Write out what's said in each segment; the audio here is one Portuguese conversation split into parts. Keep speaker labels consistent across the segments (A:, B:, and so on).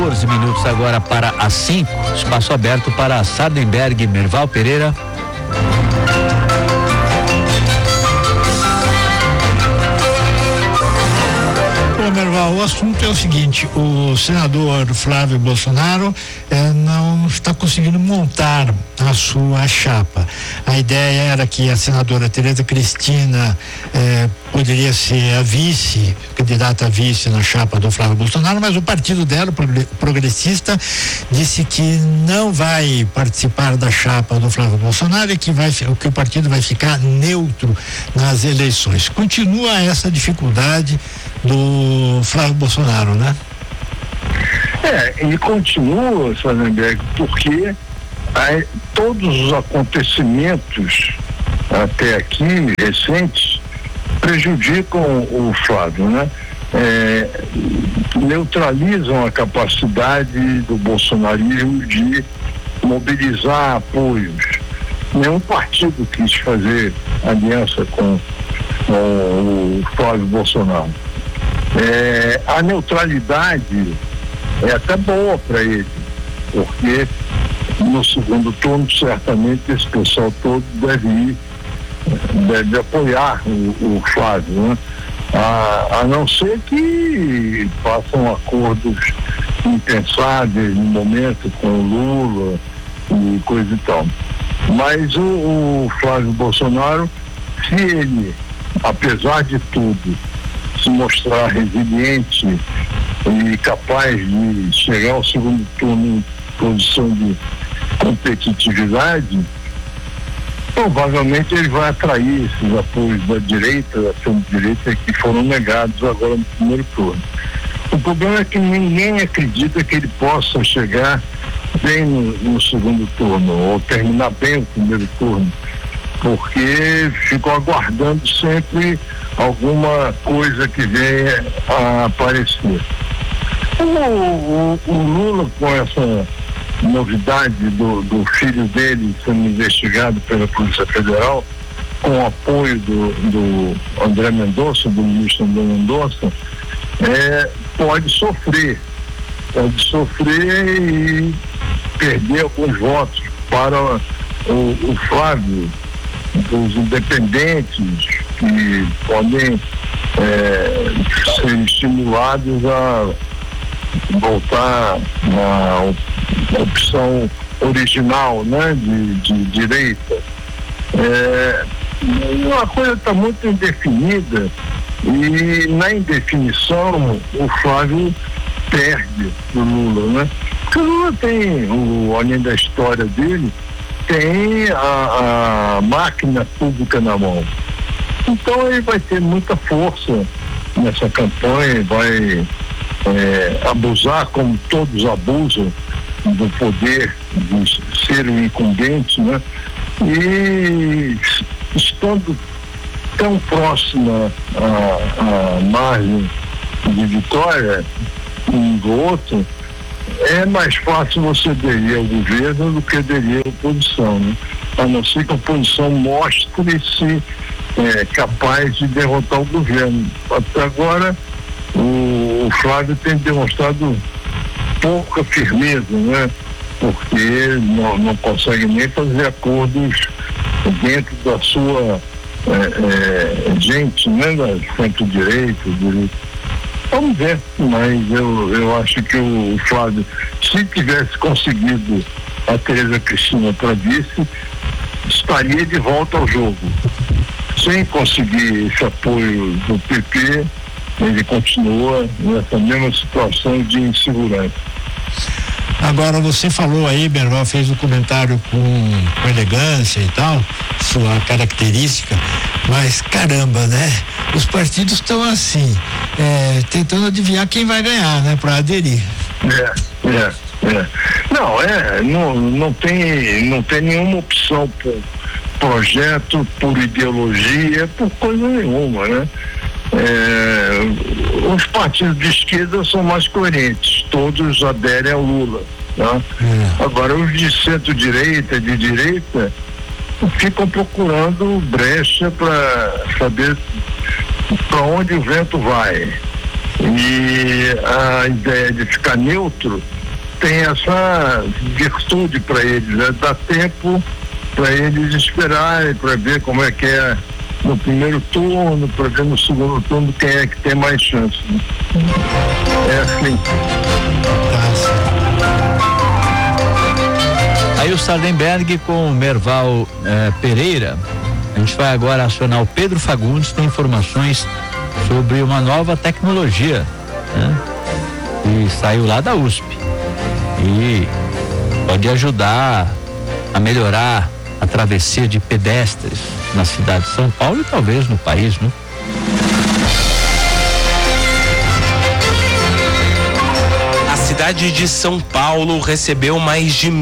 A: 14 minutos agora para as 5, espaço aberto para Sardenberg, Merval Pereira.
B: Merval, o assunto é o seguinte: o senador Flávio Bolsonaro não está conseguindo montar a sua chapa. A ideia era que a senadora Tereza Cristina poderia ser a vice, candidata a vice na chapa do Flávio Bolsonaro, mas o partido dela, o progressista, disse que não vai participar da chapa do Flávio Bolsonaro e que o partido vai ficar neutro nas eleições. Continua essa dificuldade do Flávio Bolsonaro, né?
C: E continua, Sardenberg, porque todos os acontecimentos até aqui, recentes, prejudicam o Flávio, né? Neutralizam a capacidade do bolsonarismo de mobilizar apoios. Nenhum partido quis fazer aliança com o Flávio Bolsonaro. A neutralidade é até boa para ele, porque no segundo turno certamente esse pessoal todo deve apoiar o Flávio, né? A não ser que façam acordos impensáveis no momento com o Lula e coisa e tal. Mas o Flávio Bolsonaro, se ele, apesar de tudo, se mostrar resiliente e capaz de chegar ao segundo turno em posição de competitividade, provavelmente ele vai atrair esses apoios da direita, da centro-direita, que foram negados agora no primeiro turno. O problema é que ninguém acredita que ele possa chegar bem no segundo turno, ou terminar bem o primeiro turno, porque ficou aguardando sempre alguma coisa que venha a aparecer. O Lula, com essa novidade do filho dele sendo investigado pela Polícia Federal, com o apoio do André Mendonça, do ministro André Mendonça, pode sofrer e perder alguns votos para o Flávio, dos independentes, que podem ser estimulados a voltar à opção original, né, de direita. Uma coisa está muito indefinida e na indefinição o Flávio perde o Lula, né? Porque o Lula tem, além da história dele, tem a máquina pública na mão. Então ele vai ter muita força nessa campanha, vai abusar, como todos abusam, do poder de ser o incumbente, né? E estando tão próxima à margem de vitória um do outro, é mais fácil você aderir ao governo do que aderir à oposição, né? A não ser que a oposição mostre-se capaz de derrotar o governo. Até agora, o Flávio tem demonstrado pouca firmeza, né? Porque não consegue nem fazer acordos dentro da sua gente, né? Da centro-direita, direita. Vamos ver, mas eu acho que o Flávio, se tivesse conseguido a Tereza Cristina para vice, estaria de volta ao jogo. Sem conseguir esse apoio do PP, ele continua nessa mesma situação de insegurança.
B: Agora, você falou aí, Merval fez um comentário com elegância e tal, sua característica, mas caramba, né? Os partidos estão assim, tentando adivinhar quem vai ganhar, né? Para aderir. Não tem nenhuma opção por projeto, por ideologia, por coisa nenhuma, né? Os partidos de esquerda são mais coerentes, todos aderem ao Lula, tá? Agora os de centro-direita, de direita, ficam procurando brecha para saber para onde o vento vai.
C: E a ideia de ficar neutro tem essa virtude para eles, né? Dá tempo para eles esperarem, para ver como é que é no primeiro turno, para ver no segundo turno quem é que tem mais chance. Né? É assim.
A: Aí o Sardenberg com o Merval Pereira. A gente vai agora acionar o Pedro Fagundes, tem informações sobre uma nova tecnologia, né? E saiu lá da USP e pode ajudar a melhorar a travessia de pedestres na cidade de São Paulo e talvez no país, né?
D: A cidade de São Paulo recebeu mais de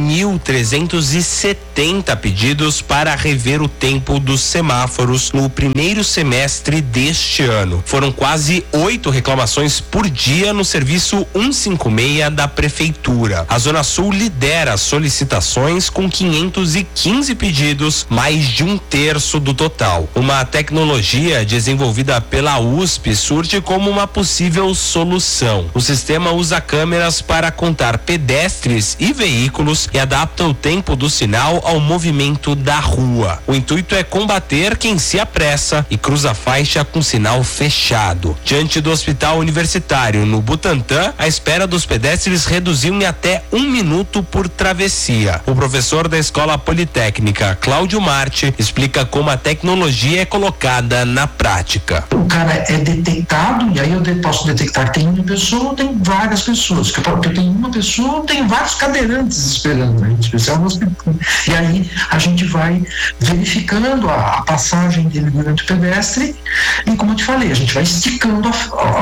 D: 1.370 pedidos para rever o tempo dos semáforos no primeiro semestre deste ano. Foram quase 8 reclamações por dia no serviço 156 da Prefeitura. A Zona Sul lidera as solicitações com 515 pedidos, mais de 1/3 do total. Uma tecnologia desenvolvida pela USP surge como uma possível solução. O sistema usa câmeras para contar pedestres e veículos e adapta o tempo do sinal ao movimento da rua. O intuito é combater quem se apressa e cruza a faixa com sinal fechado. Diante do Hospital Universitário no Butantã, a espera dos pedestres reduziu em até 1 minuto por travessia. O professor da Escola Politécnica, Cláudio Marte, explica como a tecnologia é colocada na prática.
E: O cara é detectado, e aí eu posso detectar que tem uma pessoa ou tem várias pessoas. Porque tem uma pessoa, tem vários cadeirantes esperando, né? Especial no hospital. E aí a gente vai verificando a passagem dele durante o pedestre e, como eu te falei, a gente vai esticando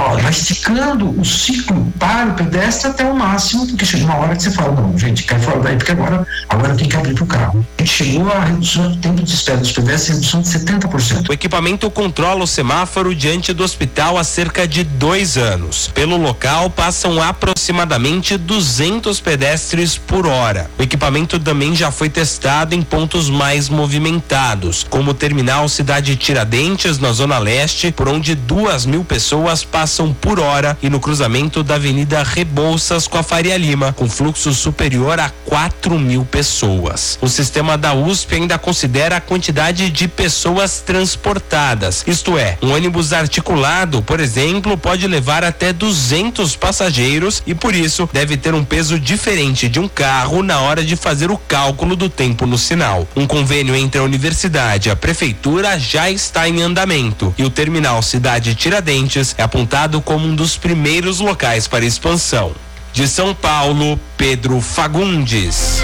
E: o ciclo para o pedestre até o máximo, porque chega uma hora que você fala, não, gente, quer fora daí, porque agora tem que abrir para o carro. A gente chegou a redução do tempo de espera dos pedestres, redução de 70%.
D: O equipamento controla o semáforo diante do hospital há cerca de 2 anos. Pelo local passam aproximadamente 200 pedestres por hora. O equipamento também já foi testado em pontos mais movimentados, como o terminal Cidade Tiradentes, na Zona Leste, por onde 2.000 pessoas passam por hora, e no cruzamento da Avenida Rebouças com a Faria Lima, com fluxo superior a 4.000 pessoas. O sistema da USP ainda considera a quantidade de pessoas transportadas, isto é, um ônibus articulado, por exemplo, pode levar até 200 passageiros e, por isso, deve ter um peso diferente de um carro na hora de fazer o cálculo do tempo no sinal. Um convênio entre a universidade e a prefeitura já está em andamento e o terminal Cidade Tiradentes é apontado como um dos primeiros locais para expansão. De São Paulo, Pedro Fagundes.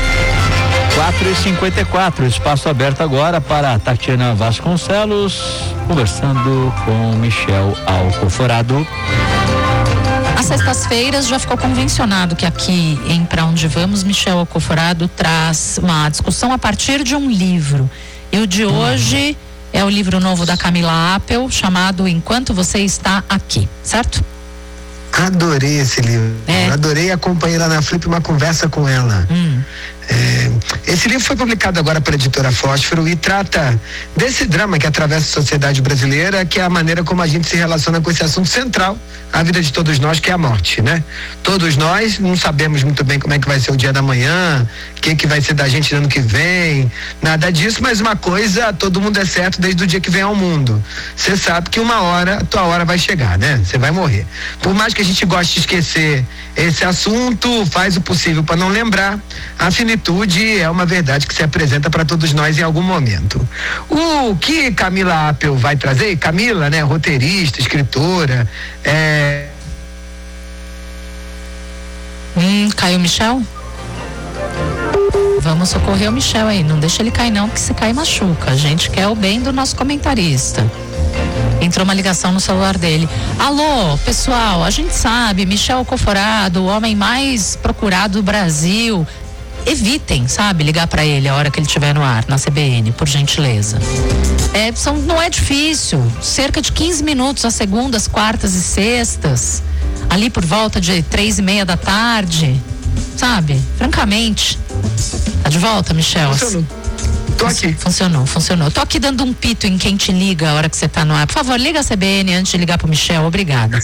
A: 4h54, espaço aberto agora para Tatiana Vasconcelos, conversando com Michel Alcoforado.
F: Às sextas-feiras já ficou convencionado que aqui em Pra Onde Vamos, Michel Alcoforado traz uma discussão a partir de um livro. E o de hoje é o livro novo da Camila Appel, chamado Enquanto Você Está Aqui, certo?
G: Adorei esse livro. Adorei acompanhar lá na Flip uma conversa com ela. Esse livro foi publicado agora pela editora Fósforo e trata desse drama que atravessa a sociedade brasileira, que é a maneira como a gente se relaciona com esse assunto central, a vida de todos nós, que é a morte, né? Todos nós não sabemos muito bem como é que vai ser o dia da manhã, o que vai ser da gente no ano que vem, nada disso, mas uma coisa, todo mundo é certo desde o dia que vem ao mundo. Você sabe que uma hora, a tua hora vai chegar, né? Você vai morrer. Por mais que a gente goste de esquecer esse assunto, faz o possível para não lembrar, a finitude é uma verdade que se apresenta para todos nós em algum momento. O que Camila Appel vai trazer? Camila, né? Roteirista, escritora,
F: Caiu o Michel? Vamos socorrer o Michel aí, não deixa ele cair não, porque se cair machuca. A gente quer o bem do nosso comentarista. Entrou uma ligação no celular dele. Alô, pessoal, a gente sabe, Michel Alcoforado, o homem mais procurado do Brasil. Evitem, sabe, ligar para ele a hora que ele estiver no ar, na CBN, por gentileza. Não é difícil, cerca de 15 minutos às segundas, quartas e sextas, ali por volta de 3:30 da tarde, sabe? Francamente. Tá de volta, Michel?
G: Tô aqui.
F: Funcionou. Tô aqui dando um pito em quem te liga a hora que você tá no ar. Por favor, liga a CBN antes de ligar pro Michel. Obrigada.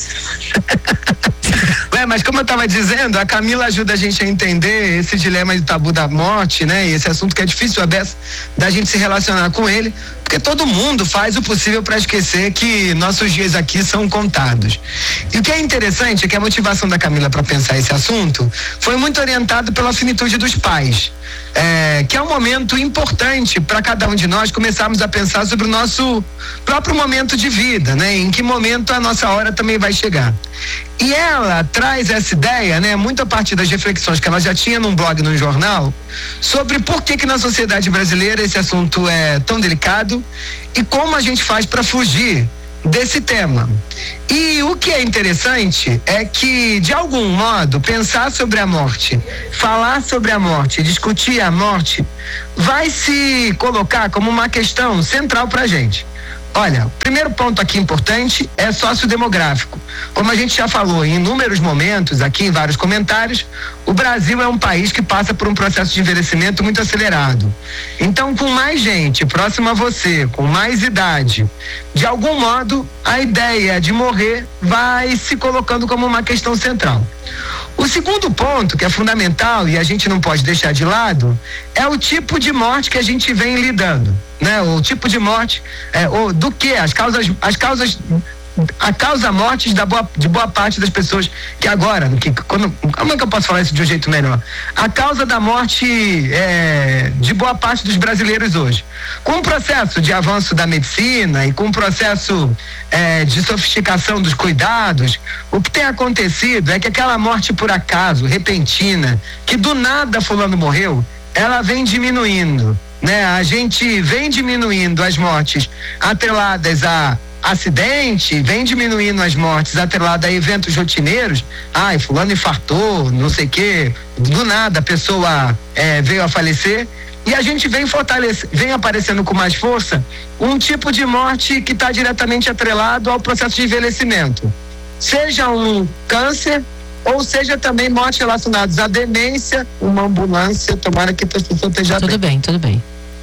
G: Mas como eu estava dizendo, a Camila ajuda a gente a entender esse dilema do tabu da morte, né? E esse assunto que é difícil da gente se relacionar com ele, porque todo mundo faz o possível para esquecer que nossos dias aqui são contados. E o que é interessante é que a motivação da Camila para pensar esse assunto foi muito orientado pela finitude dos pais. Que é um momento importante para cada um de nós começarmos a pensar sobre o nosso próprio momento de vida, né? Em que momento a nossa hora também vai chegar. E ela traz essa ideia, né? Muito a partir das reflexões que ela já tinha num blog, num jornal, sobre por que na sociedade brasileira esse assunto é tão delicado e como a gente faz para fugir desse tema. E o que é interessante é que, de algum modo, pensar sobre a morte, falar sobre a morte, discutir a morte, vai se colocar como uma questão central para a gente. Olha, o primeiro ponto aqui importante é sociodemográfico. Como a gente já falou em inúmeros momentos, aqui em vários comentários, o Brasil é um país que passa por um processo de envelhecimento muito acelerado. Então, com mais gente próxima a você, com mais idade, de algum modo, a ideia de morrer vai se colocando como uma questão central. O segundo ponto, que é fundamental e a gente não pode deixar de lado, é o tipo de morte que a gente vem lidando, né? O tipo de morte, do que? A causa mortes de boa parte das pessoas que agora, como é que eu posso falar isso de um jeito melhor? A causa da morte de boa parte dos brasileiros hoje. Com o processo de avanço da medicina e com o processo de sofisticação dos cuidados, o que tem acontecido é que aquela morte por acaso, repentina, que do nada fulano morreu, ela vem diminuindo, né? A gente vem diminuindo as mortes atreladas a acidente, vem diminuindo as mortes atreladas a eventos rotineiros. Fulano infartou, não sei o quê, do nada a pessoa veio a falecer. E a gente vem aparecendo com mais força um tipo de morte que está diretamente atrelado ao processo de envelhecimento. Seja um câncer, ou seja também mortes relacionadas à demência, uma ambulância, tomara que a pessoa esteja bem.
F: Tudo bem.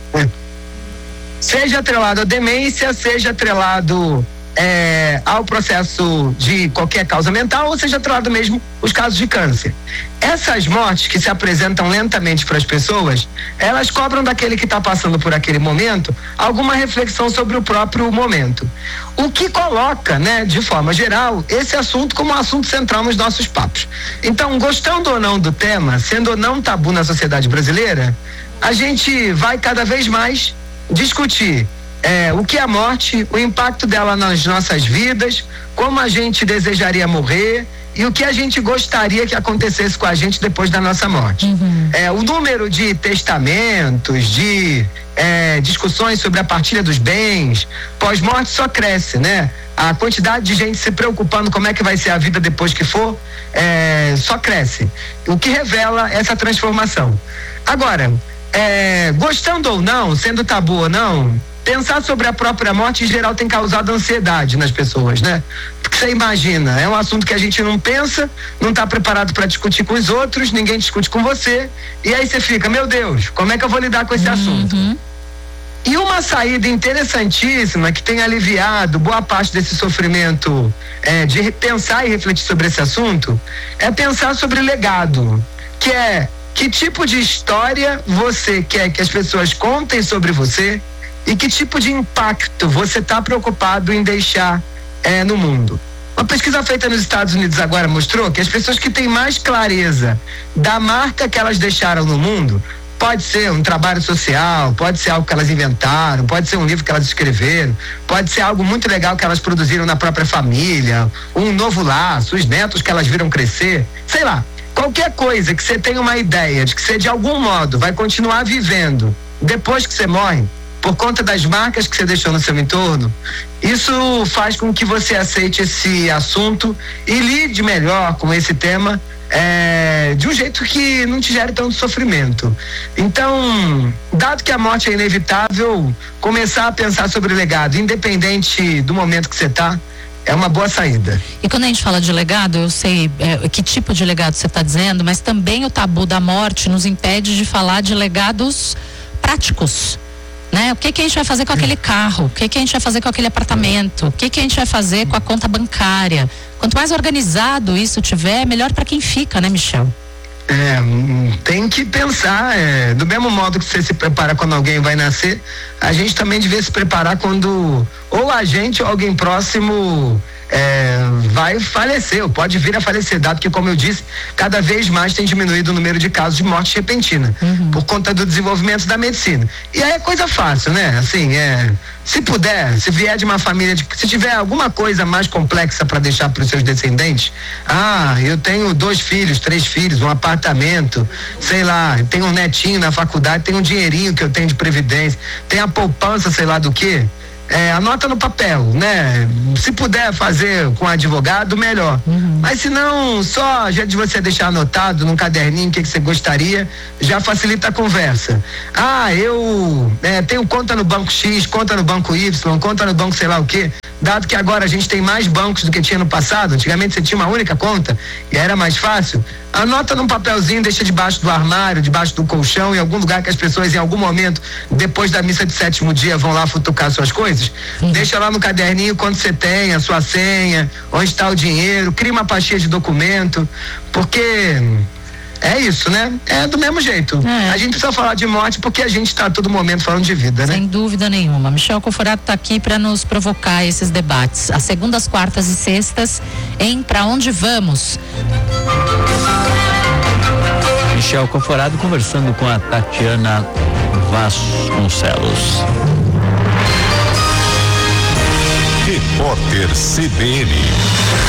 G: Seja atrelado à demência, seja atrelado ao processo de qualquer causa mental, ou seja atrelado mesmo os casos de câncer. Essas mortes que se apresentam lentamente para as pessoas, elas cobram daquele que está passando por aquele momento alguma reflexão sobre o próprio momento. O que coloca, né, de forma geral, esse assunto como um assunto central nos nossos papos. Então, gostando ou não do tema, sendo ou não tabu na sociedade brasileira, a gente vai cada vez mais discutir o que é a morte, o impacto dela nas nossas vidas, como a gente desejaria morrer e o que a gente gostaria que acontecesse com a gente depois da nossa morte. O número de testamentos, de discussões sobre a partilha dos bens pós-morte só cresce, né? A quantidade de gente se preocupando como é que vai ser a vida depois que for, só cresce, o que revela essa transformação. Agora, gostando ou não, sendo tabu ou não, pensar sobre a própria morte em geral tem causado ansiedade nas pessoas, né? Porque você imagina, é um assunto que a gente não pensa, não está preparado para discutir com os outros, ninguém discute com você, e aí você fica, meu Deus, como é que eu vou lidar com esse assunto? E uma saída interessantíssima que tem aliviado boa parte desse sofrimento de pensar e refletir sobre esse assunto é pensar sobre legado, que é que tipo de história você quer que as pessoas contem sobre você e que tipo de impacto você está preocupado em deixar no mundo. Uma pesquisa feita nos Estados Unidos agora mostrou que as pessoas que têm mais clareza da marca que elas deixaram no mundo, pode ser um trabalho social, pode ser algo que elas inventaram, pode ser um livro que elas escreveram, pode ser algo muito legal que elas produziram na própria família, um novo laço, os netos que elas viram crescer, sei lá. Qualquer coisa que você tenha uma ideia de que você de algum modo vai continuar vivendo depois que você morre, por conta das marcas que você deixou no seu entorno, isso faz com que você aceite esse assunto e lide melhor com esse tema de um jeito que não te gere tanto sofrimento. Então, dado que a morte é inevitável, começar a pensar sobre o legado, independente do momento que você está, é uma boa saída.
F: E quando a gente fala de legado, eu sei que tipo de legado você está dizendo, mas também o tabu da morte nos impede de falar de legados práticos. né? O que a gente vai fazer com aquele carro? O que a gente vai fazer com aquele apartamento? O que a gente vai fazer com a conta bancária? Quanto mais organizado isso tiver, melhor para quem fica, né, Michel?
G: Tem que pensar, do mesmo modo que você se prepara quando alguém vai nascer, a gente também devia se preparar quando ou a gente ou alguém próximo vai falecer, ou pode vir a falecer, dado que, como eu disse, cada vez mais tem diminuído o número de casos de morte repentina, por conta do desenvolvimento da medicina. E aí é coisa fácil, né? Assim, se puder, se vier de uma família, se tiver alguma coisa mais complexa para deixar para os seus descendentes, eu tenho 2 filhos, 3 filhos, um apartamento, sei lá, tenho um netinho na faculdade, tenho um dinheirinho que eu tenho de previdência, tem a poupança, sei lá do quê. Anota no papel, né? Se puder fazer com advogado, melhor. Mas se não, só já de você deixar anotado num caderninho o que você gostaria, já facilita a conversa. Eu tenho conta no banco X, conta no banco Y, conta no banco sei lá o quê. Dado que agora a gente tem mais bancos do que tinha no passado, antigamente você tinha uma única conta e era mais fácil. Anota num papelzinho, deixa debaixo do armário, debaixo do colchão, em algum lugar que as pessoas em algum momento, depois da missa de 7º dia, vão lá futucar suas coisas. Deixa lá no caderninho quanto você tem, a sua senha, onde está o dinheiro, cria uma pastinha de documento, porque é isso, né? É do mesmo jeito. A gente precisa falar de morte porque a gente está a todo momento falando de vida, né?
F: Sem dúvida nenhuma. Michel Coforato está aqui para nos provocar esses debates. Às segundas, quartas e sextas em Pra Onde Vamos.
A: Michel Coforato conversando com a Tatiana Vasconcelos.
H: Repórter CBN.